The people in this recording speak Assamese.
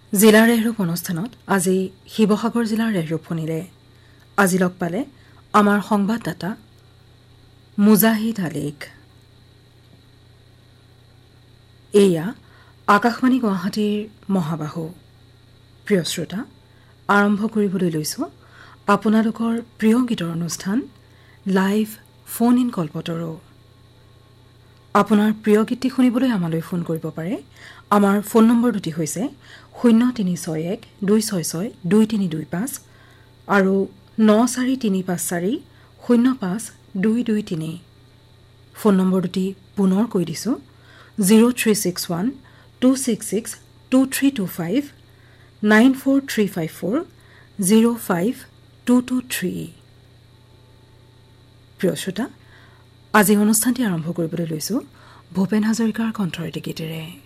জিলাৰ ৰেহৰূপ অনুষ্ঠানত আজি শিৱসাগৰ জিলাৰ ৰেহৰূপ শুনিলে। আজি লগ পালে আমাৰ সংবাদদাতা মুজাহিদ আলিক। এয়া আকাশবাণী গুৱাহাটীৰ মহাবাহু। প্ৰিয় শ্ৰোতা, আৰম্ভ কৰিবলৈ লৈছো আপোনালোকৰ প্ৰিয় গীতৰ অনুষ্ঠান লাইভ ফোন ইন কল্পতৰু। আপোনাৰ প্ৰিয় গীতটি শুনিবলৈ আমালৈ ফোন কৰিব পাৰে। আমাৰ ফোন নম্বৰ দুটি হৈছে 0361-266-2325 আৰু 9435405223। ফোন নম্বৰ দুটি পুনৰ কৈ দিছো 0361-266-2325 9435405223। প্ৰিয় শ্ৰোতা, আজি অনুষ্ঠানটি আৰম্ভ কৰিবলৈ লৈছো ভূপেন হাজৰিকাৰ কণ্ঠৰে গীতেৰে।